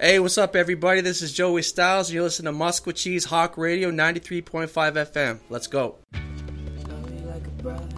Hey, what's up, everybody? This is Joey Styles, and you're listening to Moscow Cheese Hawk Radio 93.5 FM. Let's go. Love me like a brother.